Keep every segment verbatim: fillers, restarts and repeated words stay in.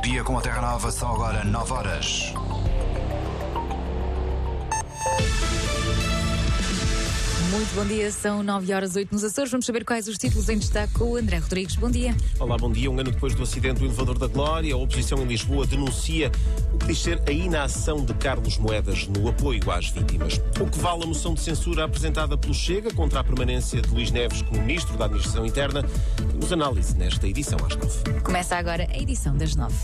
dia com a Terra Nova, são agora nove horas. Muito bom dia, são nove horas oito nos Açores. Vamos saber quais os títulos em destaque com o André Rodrigues. Bom dia. Olá, bom dia. Um ano depois do acidente do elevador da Glória, a oposição em Lisboa denuncia o que diz ser a inação de Carlos Moedas no apoio às vítimas. O que vale a moção de censura apresentada pelo Chega contra a permanência de Luís Neves como Ministro da Administração Interna? Temos análise nesta edição às nove. Começa agora a edição das nove.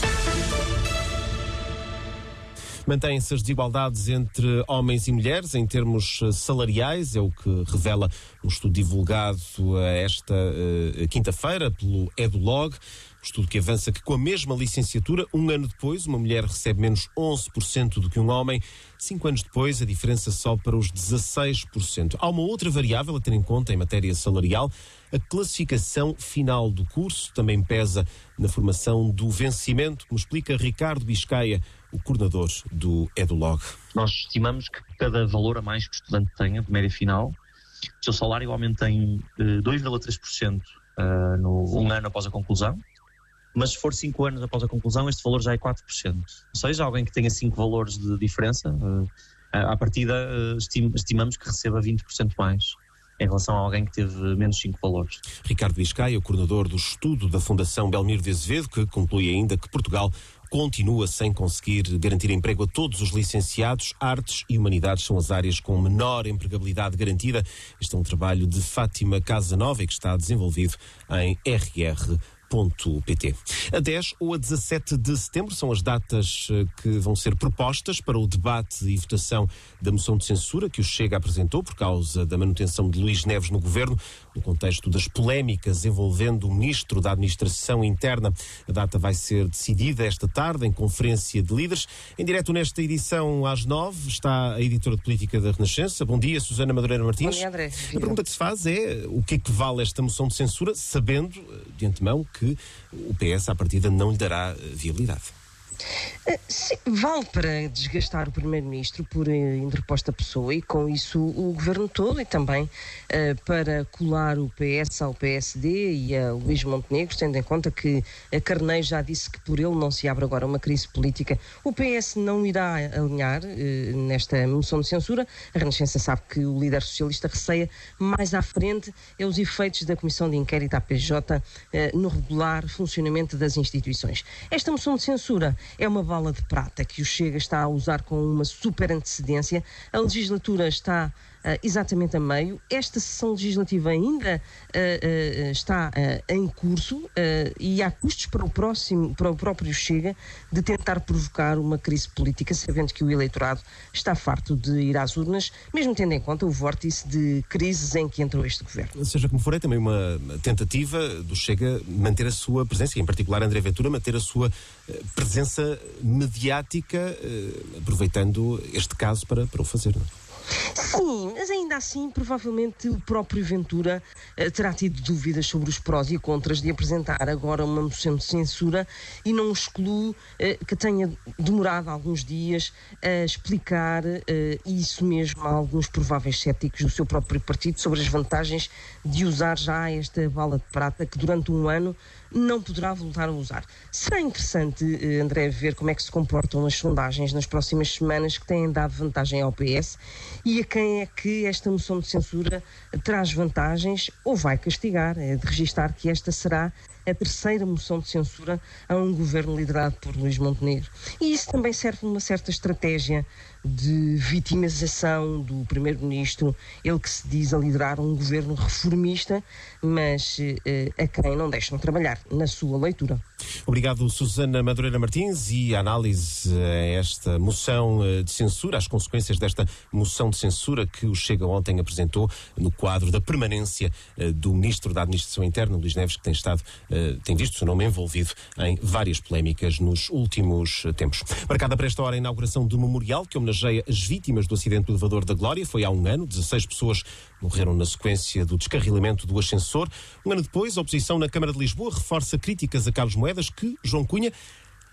Mantêm-se as desigualdades entre homens e mulheres em termos salariais, é o que revela um estudo divulgado esta uh, quinta-feira pelo EduLog. Um estudo que avança que com a mesma licenciatura, um ano depois, uma mulher recebe menos onze por cento do que um homem. Cinco anos depois, a diferença sobe para os dezasseis por cento. Há uma outra variável a ter em conta em matéria salarial. A classificação final do curso também pesa na formação do vencimento, como explica Ricardo Biscaia, o coordenador do EduLog. Nós estimamos que cada valor a mais que o estudante tenha de média final, o seu salário aumenta em uh, dois vírgula três por cento uh, no um ano após a conclusão, mas se for cinco anos após a conclusão, este valor já é quatro por cento. Ou seja, alguém que tenha cinco valores de diferença, uh, à partida uh, estim- estimamos que receba vinte por cento mais em relação a alguém que teve menos cinco valores. Ricardo Biscaia, o coordenador do estudo da Fundação Belmiro de Azevedo, que conclui ainda que Portugal continua sem conseguir garantir emprego a todos os licenciados. Artes e Humanidades são as áreas com menor empregabilidade garantida. Este é um trabalho de Fátima Casanova e que está desenvolvido em R R ponto P T. A dez ou a dezassete de setembro são as datas que vão ser propostas para o debate e votação da moção de censura que o Chega apresentou por causa da manutenção de Luís Neves no governo, no contexto das polémicas envolvendo o Ministro da Administração Interna. A data vai ser decidida esta tarde em conferência de líderes. Em direto nesta edição às nove está a editora de política da Renascença. Bom dia, Susana Madureira Martins. Bom dia, André. A pergunta que se faz é o que é que vale esta moção de censura, sabendo de antemão que que o P S, à partida, não lhe dará viabilidade. Sim, vale para desgastar o Primeiro-Ministro por eh, interposta pessoa e com isso o Governo todo e também eh, para colar o P S ao P S D e a Luís Montenegro, tendo em conta que a Carneiro já disse que por ele não se abre agora uma crise política. O P S não irá alinhar eh, nesta moção de censura. A Renascença sabe que o líder socialista receia mais à frente é os efeitos da Comissão de Inquérito à P J eh, no regular funcionamento das instituições. Esta moção de censura é uma bala de prata que o Chega está a usar com uma super antecedência. A legislatura está uh, exatamente a meio. Esta sessão legislativa ainda uh, uh, está uh, em curso uh, e há custos para o, próximo, para o próprio Chega de tentar provocar uma crise política, sabendo que o eleitorado está farto de ir às urnas, mesmo tendo em conta o vórtice de crises em que entrou este governo. Seja como for, é também uma tentativa do Chega manter a sua presença, e em particular André Ventura, manter a sua presença mediática, aproveitando este caso para, para o fazer, não é? Sim, mas ainda assim, provavelmente o próprio Ventura uh, terá tido dúvidas sobre os prós e contras de apresentar agora uma moção de censura e não excluo uh, que tenha demorado alguns dias a explicar uh, isso mesmo a alguns prováveis céticos do seu próprio partido sobre as vantagens de usar já esta bala de prata que durante um ano não poderá voltar a usar. Será interessante, uh, André, ver como é que se comportam as sondagens nas próximas semanas que têm dado vantagem ao P S e a quem é que esta moção de censura traz vantagens ou vai castigar. É de registar que esta será a terceira moção de censura a um governo liderado por Luís Montenegro. E isso também serve uma certa estratégia de vitimização do Primeiro-Ministro, ele que se diz a liderar um governo reformista, mas eh, a quem não deixam trabalhar, na sua leitura. Obrigado, Susana Madureira Martins, e a análise a esta moção de censura, as consequências desta moção de censura que o Chega ontem apresentou no quadro da permanência do Ministro da Administração Interna, Luís Neves, que tem estado, tem visto o seu nome envolvido em várias polémicas nos últimos tempos. Marcada para esta hora a inauguração do memorial que homenageia as vítimas do acidente do elevador da Glória. Foi há um ano, dezasseis pessoas morreram na sequência do descarrilamento do ascensor. Um ano depois, a oposição na Câmara de Lisboa reforça críticas a Carlos Moedas, que João Cunha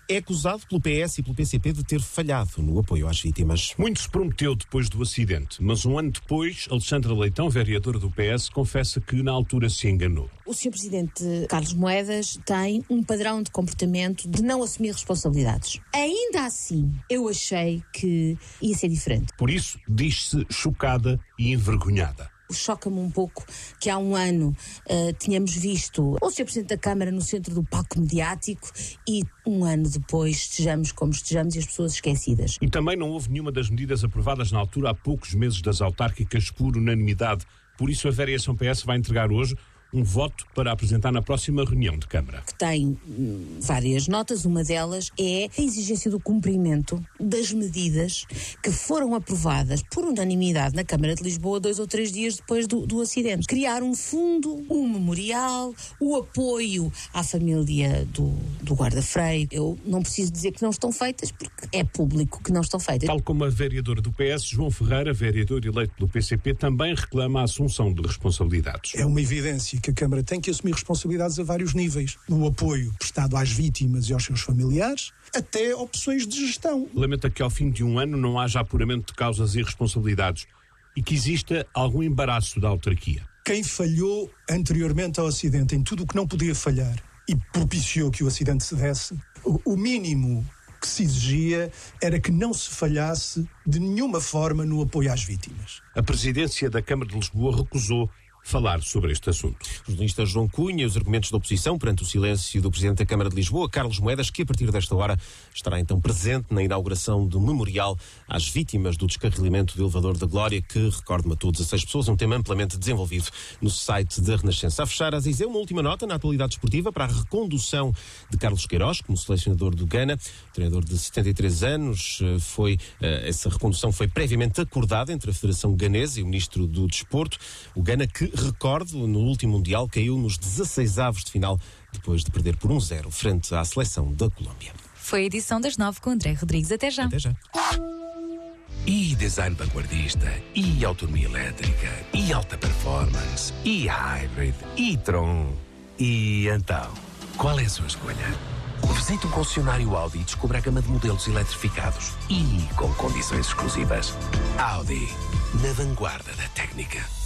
é acusado pelo P S e pelo P C P de ter falhado no apoio às vítimas. Muito se prometeu depois do acidente, mas um ano depois, Alexandra Leitão, vereadora do P S, confessa que na altura se enganou. O senhor Presidente Carlos Moedas tem um padrão de comportamento de não assumir responsabilidades. Ainda assim, eu achei que ia ser diferente. Por isso, diz-se chocada e envergonhada. Choca-me um pouco que há um ano uh, tínhamos visto o senhor Presidente da Câmara no centro do palco mediático e um ano depois estejamos como estejamos e as pessoas esquecidas. E também não houve nenhuma das medidas aprovadas na altura há poucos meses das autárquicas por unanimidade. Por isso a vereação P S vai entregar hoje um voto para apresentar na próxima reunião de Câmara. Que tem hum, várias notas, uma delas é a exigência do cumprimento das medidas que foram aprovadas por unanimidade na Câmara de Lisboa dois ou três dias depois do, do acidente. Criar um fundo, um memorial, o apoio à família do, do guarda-freio. Eu não preciso dizer que não estão feitas, porque é público que não estão feitas. Tal como a vereadora do P S, João Ferreira, vereador eleito pelo P C P, também reclama a assunção de responsabilidades. É uma evidência que a Câmara tem que assumir responsabilidades a vários níveis. O apoio prestado às vítimas e aos seus familiares, até opções de gestão. Lamenta que ao fim de um ano não haja apuramento de causas e responsabilidades e que exista algum embaraço da autarquia. Quem falhou anteriormente ao acidente em tudo o que não podia falhar e propiciou que o acidente se desse, o mínimo que se exigia era que não se falhasse de nenhuma forma no apoio às vítimas. A presidência da Câmara de Lisboa recusou falar sobre este assunto. O jornalista João Cunha e os argumentos da oposição perante o silêncio do Presidente da Câmara de Lisboa, Carlos Moedas, que a partir desta hora estará então presente na inauguração do memorial às vítimas do descarrilamento do elevador da Glória, que, recordo-me a todos, a seis pessoas, um tema amplamente desenvolvido no site da Renascença. A fechar, a dizer uma última nota na atualidade esportiva para a recondução de Carlos Queiroz como selecionador do Ghana. O treinador de setenta e três anos, foi, essa recondução foi previamente acordada entre a Federação Ganesa e o Ministro do Desporto. O Ghana que, recordo, no último Mundial caiu nos dezasseis avos de final depois de perder por um zero frente à seleção da Colômbia. Foi a edição das nove com André Rodrigues. Até já. Até já. E design vanguardista, e autonomia elétrica, e alta performance, e hybrid, e Tron. E então, qual é a sua escolha? Visite um concessionário Audi e descubra a gama de modelos eletrificados e com condições exclusivas. Audi, na vanguarda da técnica.